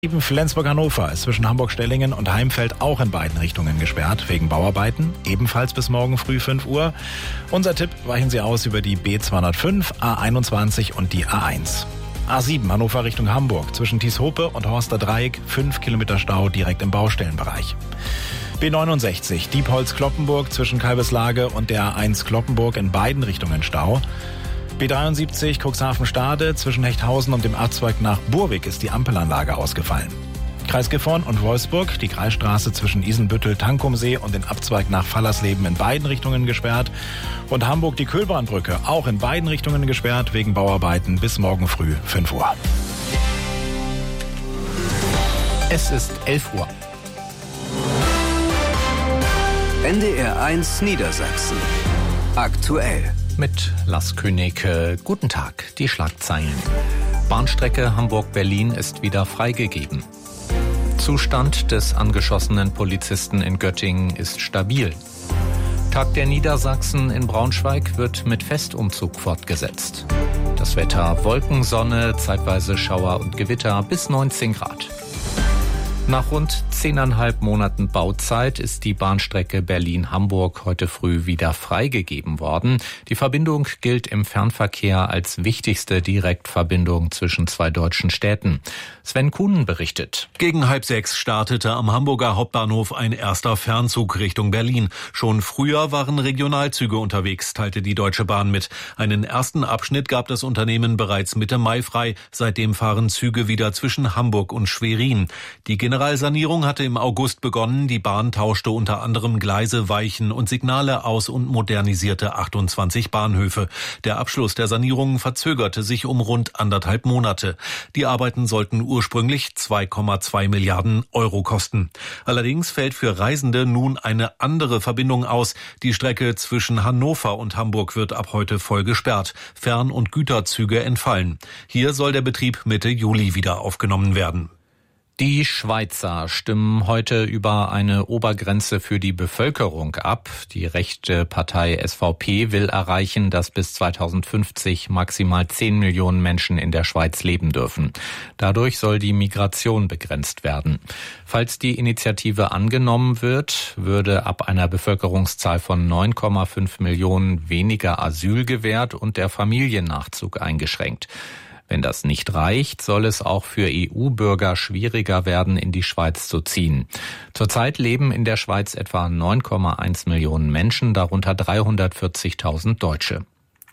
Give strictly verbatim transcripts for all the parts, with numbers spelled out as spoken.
Flensburg-Hannover ist zwischen Hamburg-Stellingen und Heimfeld auch in beiden Richtungen gesperrt, wegen Bauarbeiten, ebenfalls bis morgen früh fünf Uhr. Unser Tipp: weichen Sie aus über die B zweihundertfünf, A einundzwanzig und die A eins. A sieben Hannover Richtung Hamburg, zwischen Tieshope und Horster Dreieck, fünf Kilometer Stau direkt im Baustellenbereich. B neunundsechzig Diepholz-Kloppenburg, zwischen Kalbeslage und der A eins Kloppenburg in beiden Richtungen Stau. B dreiundsiebzig Cuxhaven-Stade, zwischen Hechthausen und dem Abzweig nach Burwig ist die Ampelanlage ausgefallen. Kreis Gifhorn und Wolfsburg, die Kreisstraße zwischen Isenbüttel, Tankumsee und den Abzweig nach Fallersleben in beiden Richtungen gesperrt. Und Hamburg die Köhlbahnbrücke, auch in beiden Richtungen gesperrt, wegen Bauarbeiten bis morgen früh fünf Uhr. Es ist elf Uhr. N D R eins Niedersachsen. Aktuell. Mit Lars König. Guten Tag, die Schlagzeilen. Bahnstrecke Hamburg-Berlin ist wieder freigegeben. Zustand des angeschossenen Polizisten in Göttingen ist stabil. Tag der Niedersachsen in Braunschweig wird mit Festumzug fortgesetzt. Das Wetter: Wolken, Sonne, zeitweise Schauer und Gewitter bis neunzehn Grad. Nach rund zehneinhalb Monaten Bauzeit ist die Bahnstrecke Berlin-Hamburg heute früh wieder freigegeben worden. Die Verbindung gilt im Fernverkehr als wichtigste Direktverbindung zwischen zwei deutschen Städten. Sven Kuhnen berichtet. Gegen halb sechs startete am Hamburger Hauptbahnhof ein erster Fernzug Richtung Berlin. Schon früher waren Regionalzüge unterwegs, teilte die Deutsche Bahn mit. Einen ersten Abschnitt gab das Unternehmen bereits Mitte Mai frei. Seitdem fahren Züge wieder zwischen Hamburg und Schwerin. Die Generalsanierung hatte im August begonnen. Die Bahn tauschte unter anderem Gleise, Weichen und Signale aus und modernisierte achtundzwanzig Bahnhöfe. Der Abschluss der Sanierung verzögerte sich um rund anderthalb Monate. Die Arbeiten sollten ursprünglich zwei Komma zwei Milliarden Euro kosten. Allerdings fällt für Reisende nun eine andere Verbindung aus. Die Strecke zwischen Hannover und Hamburg wird ab heute voll gesperrt. Fern- und Güterzüge entfallen. Hier soll der Betrieb Mitte Juli wieder aufgenommen werden. Die Schweizer stimmen heute über eine Obergrenze für die Bevölkerung ab. Die rechte Partei S V P will erreichen, dass bis zweitausendfünfzig maximal zehn Millionen Menschen in der Schweiz leben dürfen. Dadurch soll die Migration begrenzt werden. Falls die Initiative angenommen wird, würde ab einer Bevölkerungszahl von neun Komma fünf Millionen weniger Asyl gewährt und der Familiennachzug eingeschränkt. Wenn das nicht reicht, soll es auch für E U-Bürger schwieriger werden, in die Schweiz zu ziehen. Zurzeit leben in der Schweiz etwa neun Komma eins Millionen Menschen, darunter dreihundertvierzigtausend Deutsche.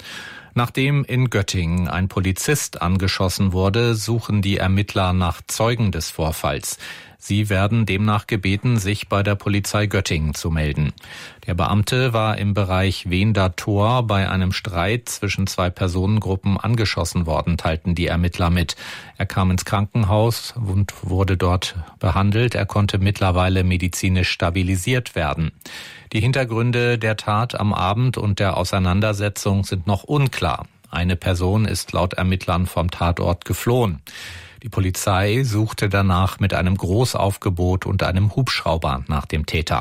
Nachdem in Göttingen ein Polizist angeschossen wurde, suchen die Ermittler nach Zeugen des Vorfalls. Sie werden demnach gebeten, sich bei der Polizei Göttingen zu melden. Der Beamte war im Bereich Wehender Tor bei einem Streit zwischen zwei Personengruppen angeschossen worden, teilten die Ermittler mit. Er kam ins Krankenhaus und wurde dort behandelt. Er konnte mittlerweile medizinisch stabilisiert werden. Die Hintergründe der Tat am Abend und der Auseinandersetzung sind noch unklar. Eine Person ist laut Ermittlern vom Tatort geflohen. Die Polizei suchte danach mit einem Großaufgebot und einem Hubschrauber nach dem Täter.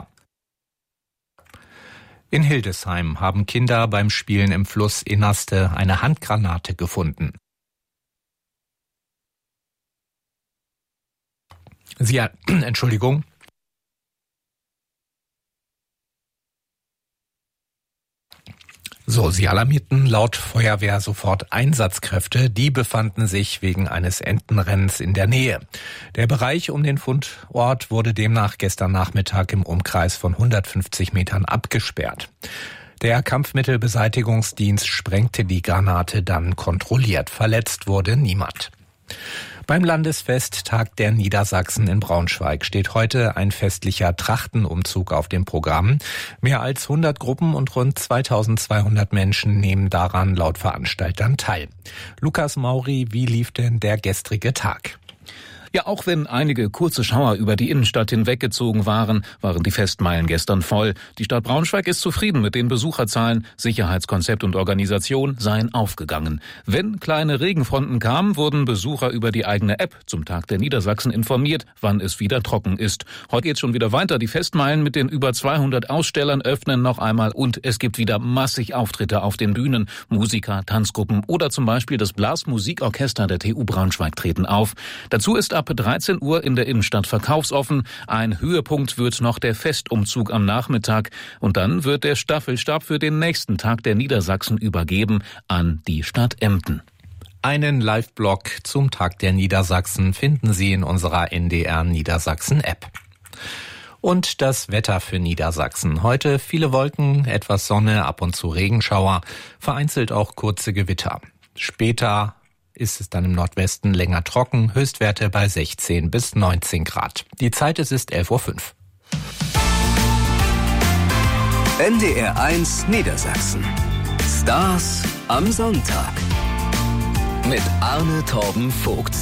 In Hildesheim haben Kinder beim Spielen im Fluss Enaste eine Handgranate gefunden. Sie, Entschuldigung. So, sie alarmierten laut Feuerwehr sofort Einsatzkräfte. Die befanden sich wegen eines Entenrennens in der Nähe. Der Bereich um den Fundort wurde demnach gestern Nachmittag im Umkreis von hundertfünfzig Metern abgesperrt. Der Kampfmittelbeseitigungsdienst sprengte die Granate dann kontrolliert. Verletzt wurde niemand. Beim Landesfest Tag der Niedersachsen in Braunschweig steht heute ein festlicher Trachtenumzug auf dem Programm. Mehr als hundert Gruppen und rund zweitausendzweihundert Menschen nehmen daran laut Veranstaltern teil. Lukas Mauri, wie lief denn der gestrige Tag? Ja, auch wenn einige kurze Schauer über die Innenstadt hinweggezogen waren, waren die Festmeilen gestern voll. Die Stadt Braunschweig ist zufrieden mit den Besucherzahlen. Sicherheitskonzept und Organisation seien aufgegangen. Wenn kleine Regenfronten kamen, wurden Besucher über die eigene App zum Tag der Niedersachsen informiert, wann es wieder trocken ist. Heute geht's schon wieder weiter. Die Festmeilen mit den über zweihundert Ausstellern öffnen noch einmal und es gibt wieder massig Auftritte auf den Bühnen. Musiker, Tanzgruppen oder zum Beispiel das Blasmusikorchester der T U Braunschweig treten auf. Dazu ist ab Ab dreizehn Uhr in der Innenstadt verkaufsoffen. Ein Höhepunkt wird noch der Festumzug am Nachmittag. Und dann wird der Staffelstab für den nächsten Tag der Niedersachsen übergeben an die Stadt Emden. Einen Live-Blog zum Tag der Niedersachsen finden Sie in unserer N D R Niedersachsen-App. Und das Wetter für Niedersachsen. Heute viele Wolken, etwas Sonne, ab und zu Regenschauer, vereinzelt auch kurze Gewitter. Später ist es dann im Nordwesten länger trocken, Höchstwerte bei sechzehn bis neunzehn Grad. Die Zeit ist, ist elf Uhr fünf. N D R eins Niedersachsen. Stars am Sonntag. Mit Arne Torben Vogts.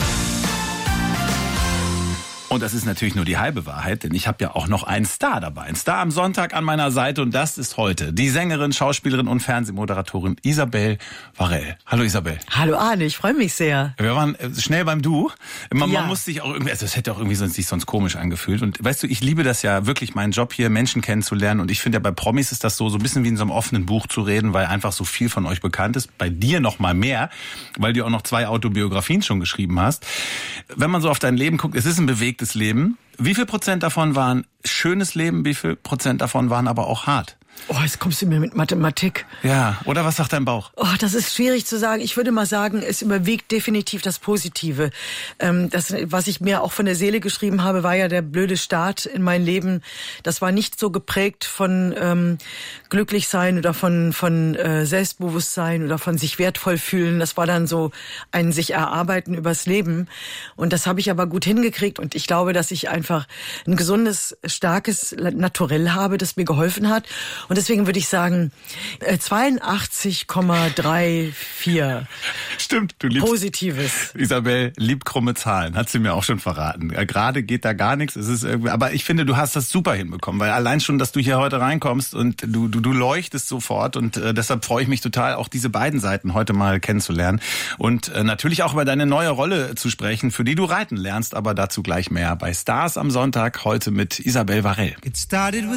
Und das ist natürlich nur die halbe Wahrheit, denn ich habe ja auch noch einen Star dabei. Ein Star am Sonntag an meiner Seite und das ist heute die Sängerin, Schauspielerin und Fernsehmoderatorin Isabel Varell. Hallo Isabel. Hallo Arne, ich freue mich sehr. Wir waren schnell beim Du. Man, ja. man muss sich auch irgendwie, also es hätte auch irgendwie sonst, sich sonst komisch angefühlt. Und weißt du, ich liebe das ja wirklich, meinen Job hier, Menschen kennenzulernen. Und ich finde ja bei Promis ist das so, so ein bisschen wie in so einem offenen Buch zu reden, weil einfach so viel von euch bekannt ist. Bei dir noch mal mehr, weil du auch noch zwei Autobiografien schon geschrieben hast. Wenn man so auf dein Leben guckt, es ist ein bewegtes Leben. Wie viel Prozent davon waren schönes Leben, wie viel Prozent davon waren aber auch hart? Oh, jetzt kommst du mir mit Mathematik. Ja, oder was sagt dein Bauch? Oh, das ist schwierig zu sagen. Ich würde mal sagen, es überwiegt definitiv das Positive. Ähm, das, was ich mir auch von der Seele geschrieben habe, war ja der blöde Start in mein Leben. Das war nicht so geprägt von ähm, Glücklichsein oder von von äh, Selbstbewusstsein oder von sich wertvoll fühlen. Das war dann so ein sich erarbeiten übers Leben. Und das habe ich aber gut hingekriegt. Und ich glaube, dass ich einfach ein gesundes, starkes Naturell habe, das mir geholfen hat. Und deswegen würde ich sagen, zweiundachtzig Komma vierunddreißig. Stimmt, du liebst. Positives. Isabel liebt krumme Zahlen, hat sie mir auch schon verraten. Gerade geht da gar nichts, es ist irgendwie, aber ich finde, du hast das super hinbekommen, weil allein schon, dass du hier heute reinkommst und du du, du leuchtest sofort und äh, deshalb freue ich mich total, auch diese beiden Seiten heute mal kennenzulernen und äh, natürlich auch über deine neue Rolle zu sprechen, für die du reiten lernst, aber dazu gleich mehr bei Stars am Sonntag, heute mit Isabel Varell. It started with